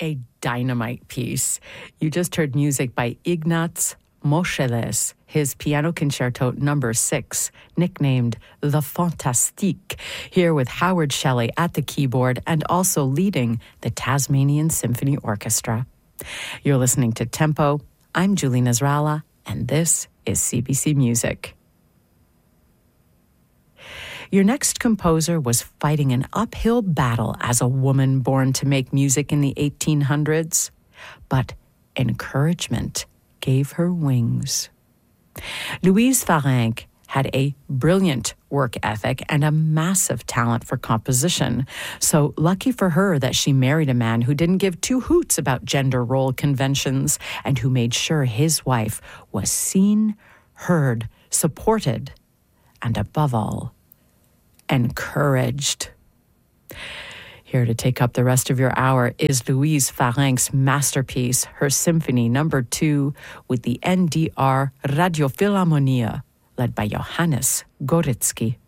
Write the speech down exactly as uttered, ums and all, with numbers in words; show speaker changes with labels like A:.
A: a dynamite piece. You just heard music by Ignaz Moscheles, his piano concerto number six, nicknamed the Fantastique, here with Howard Shelley at the keyboard and also leading the Tasmanian Symphony Orchestra. You're listening to Tempo. I'm Julie Nasrallah, and this is C B C Music. Your next composer was fighting an uphill battle as a woman born to make music in the eighteen hundreds, but encouragement gave her wings. Louise Farenc had a brilliant work ethic and a massive talent for composition, so lucky for her that she married a man who didn't give two hoots about gender role conventions and who made sure his wife was seen, heard, supported, and above all, encouraged. Here to take up the rest of your hour is Louise Farenc's masterpiece, her Symphony Number Two, with the N D R Radiophilharmonia, led by Johannes Gorecki.